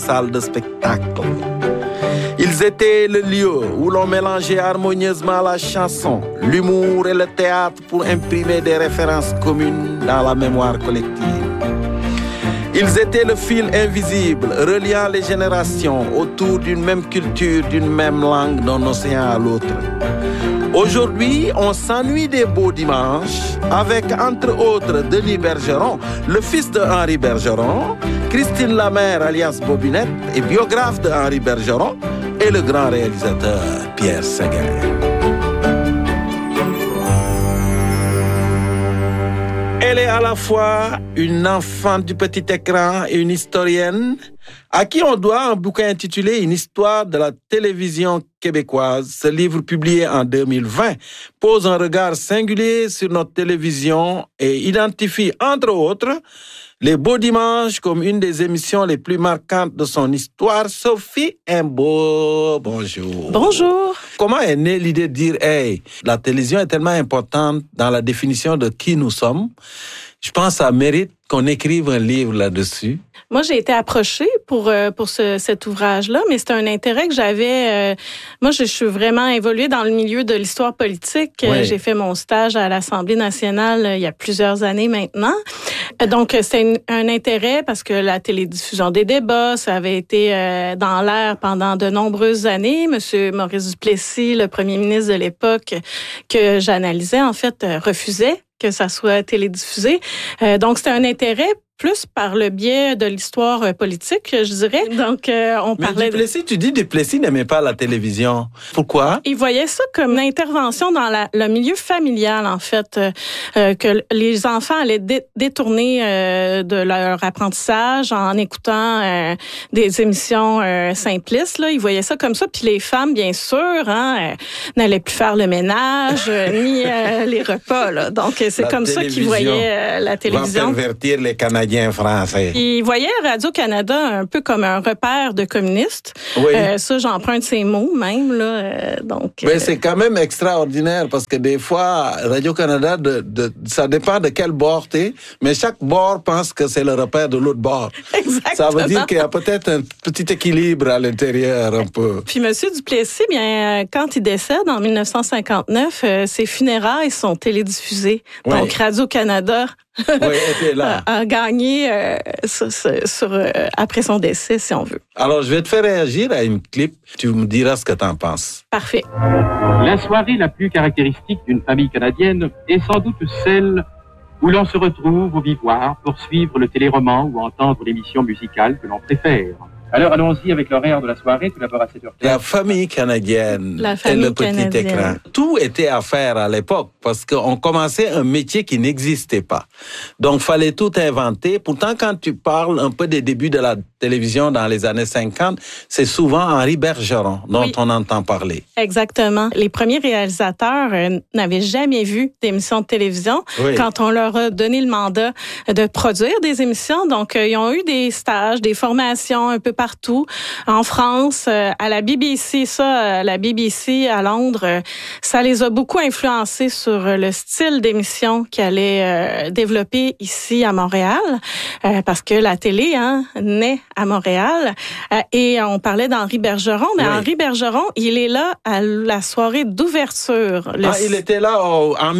salle de spectacle. Ils étaient le lieu où l'on mélangeait harmonieusement la chanson, l'humour et le théâtre pour imprimer des références communes dans la mémoire collective. Ils étaient le fil invisible reliant les générations autour d'une même culture, d'une même langue d'un océan à l'autre. Aujourd'hui, on s'ennuie des beaux dimanches avec, entre autres, Denis Bergeron, le fils de Henri Bergeron, Christine Lamère alias Bobinette et biographe de Henri Bergeron, et le grand réalisateur Pierre Séguin. Elle est à la fois une enfant du petit écran et une historienne à qui on doit un bouquin intitulé « Une histoire de la télévision québécoise ». Ce livre, publié en 2020, pose un regard singulier sur notre télévision et identifie, entre autres, les beaux dimanches comme une des émissions les plus marquantes de son histoire. Sophie Imbeau, bonjour. Bonjour. Comment est née l'idée de dire « Hey, la télévision est tellement importante dans la définition de qui nous sommes. Je pense que ça mérite qu'on écrive un livre là-dessus. » Moi, j'ai été approchée pour cet ouvrage-là, mais c'est un intérêt que j'avais. Moi, je suis vraiment évoluée dans le milieu de l'histoire politique. Oui. J'ai fait mon stage à l'Assemblée nationale il y a plusieurs années maintenant. Donc, c'est un intérêt parce que la télédiffusion des débats, ça avait été dans l'air pendant de nombreuses années. Monsieur Maurice Duplessis, le premier ministre de l'époque que j'analysais, en fait, refusait que ça soit télédiffusé. Donc, c'était un intérêt plus par le biais de l'histoire politique, je dirais. Donc, on parlait... Mais Duplessis n'aimait pas la télévision. Pourquoi? Il voyait ça comme une intervention dans le milieu familial, en fait, que les enfants allaient détourner de leur apprentissage en écoutant des émissions simplistes. Là. Il voyait ça comme ça. Puis les femmes, bien sûr, n'allaient plus faire le ménage, ni les repas. Là. Donc, c'est comme ça qu'ils voyaient la télévision. Va pervertir les Canadiens français. Il voyait Radio-Canada un peu comme un repère de communistes. Oui. Ça, j'emprunte ces mots même. Là, mais c'est quand même extraordinaire parce que des fois, Radio-Canada, ça dépend de quel bord t'es, mais chaque bord pense que c'est le repère de l'autre bord. Exactement. Ça veut dire qu'il y a peut-être un petit équilibre à l'intérieur un peu. Puis M. Duplessis, bien, quand il décède en 1959, ses funérailles sont télédiffusées. Oui. Donc Radio-Canada était là. a gagné après son décès, si on veut. Alors, je vais te faire réagir à une clip. Tu me diras ce que tu en penses. Parfait. La soirée la plus caractéristique d'une famille canadienne est sans doute celle où l'on se retrouve au vivoire pour suivre le téléroman ou entendre l'émission musicale que l'on préfère. Alors, allons-y avec l'horaire de la soirée, tout d'abord à 7h15. La famille canadienne et le petit écran. Tout était à faire à l'époque parce qu'on commençait un métier qui n'existait pas. Donc, fallait tout inventer. Pourtant, quand tu parles un peu des débuts de la télévision dans les années 50, c'est souvent Henri Bergeron dont on entend parler. Exactement. Les premiers réalisateurs n'avaient jamais vu d'émissions de télévision quand on leur a donné le mandat de produire des émissions. Donc, ils ont eu des stages, des formations un peu partout. En France, à la BBC, la BBC à Londres, ça les a beaucoup influencés sur le style d'émission qu'ils allaient développer ici à Montréal, parce que la télé naît à Montréal. Et on parlait d'Henri Bergeron, mais Henri Bergeron, il est là à la soirée d'ouverture. Il était là en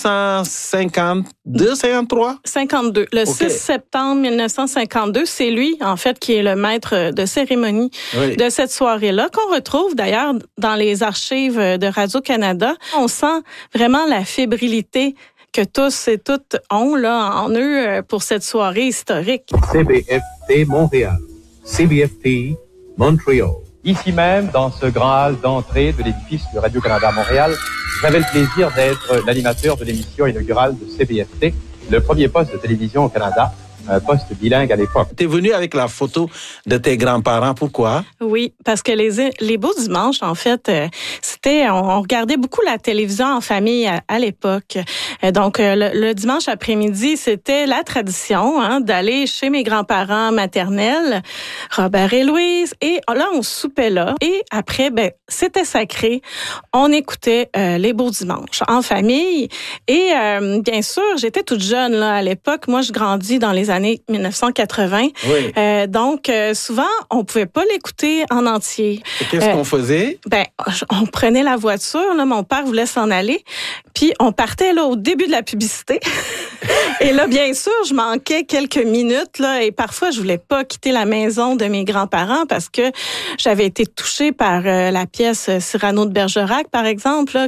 1952, 53? 52. Le 6 septembre 1952, c'est lui, en fait, qui est le maître de cérémonie de cette soirée-là, qu'on retrouve d'ailleurs dans les archives de Radio-Canada. On sent vraiment la fébrilité que tous et toutes ont là, en eux pour cette soirée historique. CBFT Montréal, CBFT Montréal. Ici même, dans ce grand hall d'entrée de l'édifice de Radio-Canada Montréal, j'avais le plaisir d'être l'animateur de l'émission inaugurale de CBFT, le premier poste de télévision au Canada, un poste bilingue à l'époque. T'es venu avec la photo de tes grands-parents, pourquoi? Oui, parce que les beaux dimanches, en fait, on regardait beaucoup la télévision en famille à l'époque. Donc, le dimanche après-midi, c'était la tradition d'aller chez mes grands-parents maternels, Robert et Louise, et là, on soupait là. Et après, c'était sacré. On écoutait les beaux dimanches en famille. Et bien sûr, j'étais toute jeune là à l'époque. Moi, je grandis dans les années 1980. Oui. Donc, souvent, on pouvait pas l'écouter en entier. Et qu'est-ce qu'on faisait? On prenait la voiture, là, mon père voulait s'en aller, puis on partait là au début de la publicité. Et là, bien sûr, je manquais quelques minutes, là, et parfois, je voulais pas quitter la maison de mes grands-parents parce que j'avais été touchée par la pièce Cyrano de Bergerac, par exemple, là,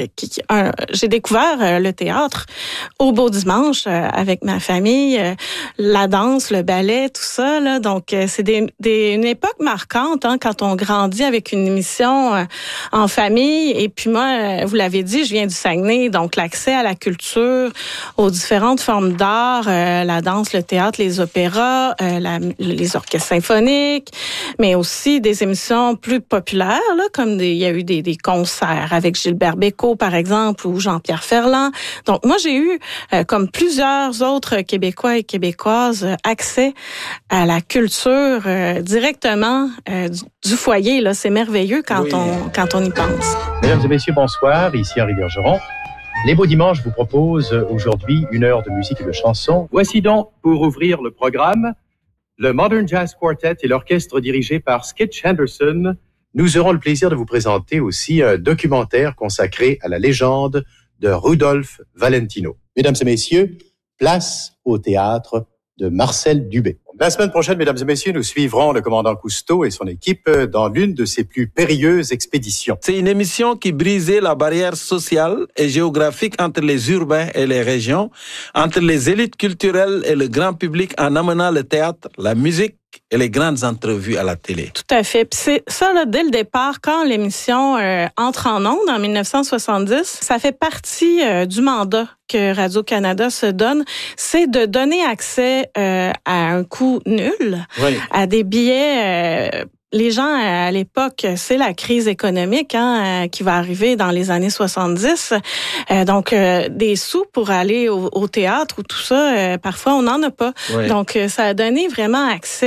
j'ai découvert le théâtre au Beau Dimanche avec ma famille, la danse, le ballet, tout ça, là. Donc, c'est une époque marquante, hein, quand on grandit avec une émission en famille. Et puis moi, vous l'avez dit, je viens du Saguenay, donc l'accès à la culture, aux différentes formes d'art, la danse, le théâtre, les opéras, les orchestres symphoniques, mais aussi des émissions plus populaires, là, comme il y a eu des concerts avec Gilbert Bécaud, par exemple, ou Jean-Pierre Ferland. Donc, moi, j'ai eu, comme plusieurs autres Québécois et Québécoises, accès à la culture directement du foyer. Là, c'est merveilleux quand on y pense. Mesdames et messieurs, bonsoir. Ici Henri Bergeron. Les Beaux Dimanches vous proposent aujourd'hui 1 heure de musique et de chansons. Voici donc, pour ouvrir le programme, le Modern Jazz Quartet et l'orchestre dirigé par Skitch Henderson. Nous aurons le plaisir de vous présenter aussi un documentaire consacré à la légende de Rudolph Valentino. Mesdames et messieurs, place au théâtre de Marcel Dubé. La semaine prochaine, mesdames et messieurs, nous suivrons le commandant Cousteau et son équipe dans l'une de ses plus périlleuses expéditions. C'est une émission qui brisait la barrière sociale et géographique entre les urbains et les régions, entre les élites culturelles et le grand public en amenant le théâtre, la musique et les grandes entrevues à la télé. Tout à fait. Puis c'est ça, là, dès le départ, quand l'émission entre en ondes en 1970, ça fait partie du mandat que Radio-Canada se donne, c'est de donner accès à un coût nul, à des billets... Les gens, à l'époque, c'est la crise économique qui va arriver dans les années 70. Donc, des sous pour aller au théâtre ou tout ça, parfois, on n'en a pas. Oui. Donc, ça a donné vraiment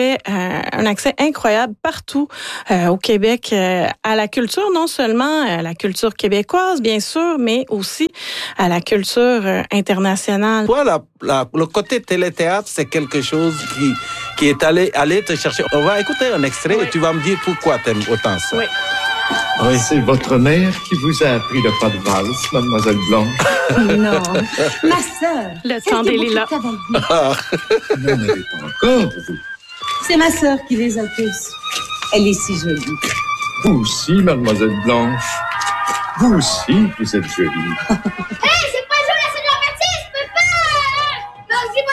un accès incroyable partout au Québec à la culture, non seulement à la culture québécoise, bien sûr, mais aussi à la culture internationale. Toi, le côté télé-théâtre, c'est quelque chose qui est allé te chercher. On va écouter un extrait et tu vas me dire pourquoi t'aimes autant ça. Oui. Oui, c'est votre mère qui vous a appris le pas de valse, mademoiselle Blanche. Non, ma sœur. Le temps des lilas. Vous n'en avez pas encore, vous. C'est ma sœur qui les a tous. Elle est si jolie. Vous aussi, mademoiselle Blanche. Vous aussi, vous êtes jolie. Hey, c'est pas jouer à Saint-Jean-Baptiste, je peux pas!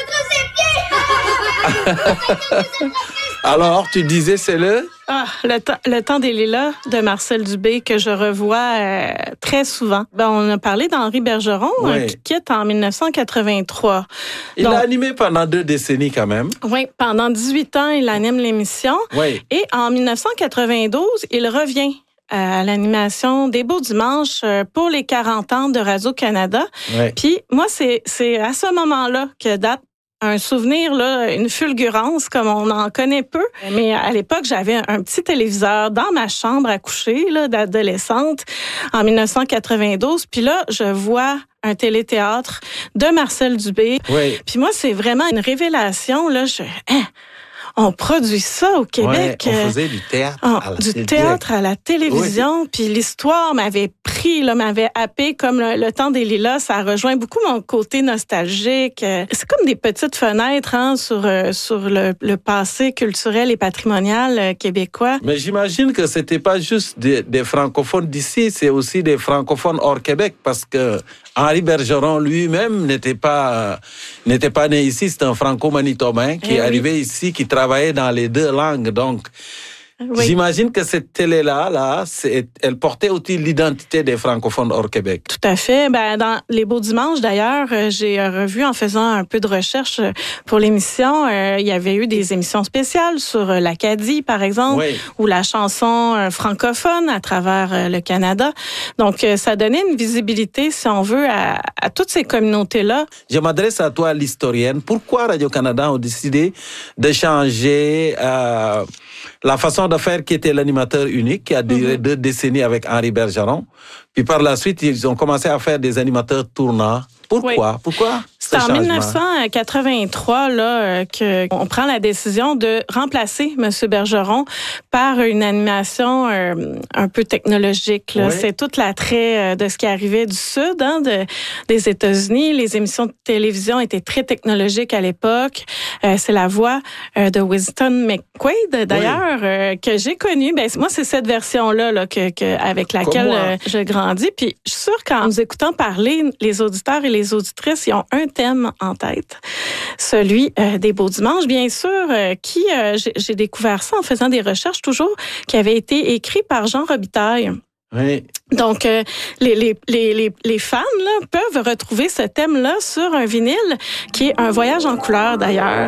Non, je dis votre Joséphine! Alors, tu disais, c'est le temps des lilas de Marcel Dubé que je revois très souvent. On a parlé d'Henri Bergeron qui quitte en 1983. Il a animé pendant 2 décennies quand même. Oui, pendant 18 ans, il anime l'émission. Oui. Et en 1992, il revient à l'animation des Beaux Dimanches pour les 40 ans de Radio-Canada. Oui. Puis moi, c'est à ce moment-là que date un souvenir, là, une fulgurance comme on en connaît peu. Mais à l'époque, j'avais un petit téléviseur dans ma chambre à coucher, là, d'adolescente, en 1992. Puis là, je vois un téléthéâtre de Marcel Dubé. Oui. Puis moi, c'est vraiment une révélation, là. On produit ça au Québec. Ouais, on faisait du théâtre à la télévision. Puis l'histoire m'avait pris, là, m'avait happé comme le temps des lilas. Ça a rejoint beaucoup mon côté nostalgique. C'est comme des petites fenêtres sur le passé culturel et patrimonial québécois. Mais j'imagine que c'était pas juste des francophones d'ici, c'est aussi des francophones hors Québec, parce que Henri Bergeron lui-même n'était pas né ici. C'est un franco-manitobain qui est arrivé ici, qui travaillait dans les 2 langues. Donc, j'imagine que cette télé-là, elle portait aussi l'identité des francophones hors Québec. Tout à fait. Dans les Beaux Dimanches, d'ailleurs, j'ai revu en faisant un peu de recherche pour l'émission. Il y avait eu des émissions spéciales sur l'Acadie, par exemple, ou la chanson francophone à travers le Canada. Donc, ça donnait une visibilité, si on veut, à toutes ces communautés-là. Je m'adresse à toi, l'historienne. Pourquoi Radio-Canada a décidé de changer la façon de faire qui était l'animateur unique, qui a duré 2 décennies avec Henri Bergeron. Puis par la suite, ils ont commencé à faire des animateurs tournants. Pourquoi? C'est en 1983 là qu'on prend la décision de remplacer M. Bergeron par une animation un peu technologique. Là. Oui. C'est tout l'attrait de ce qui arrivait du Sud, des États-Unis. Les émissions de télévision étaient très technologiques à l'époque. C'est la voix de Winston McQuaid, d'ailleurs, que j'ai connue. Ben, moi, c'est cette version-là là, avec laquelle je grandis. Puis je suis sûre qu'en nous écoutant parler, les auditeurs et les auditrices, ils ont un thème en tête, celui des Beaux Dimanches, bien sûr, qui, j'ai découvert ça en faisant des recherches toujours, qui avait été écrit par Jean Robitaille. Oui. Donc, les fans là, peuvent retrouver ce thème-là sur un vinyle qui est un voyage en couleur, d'ailleurs.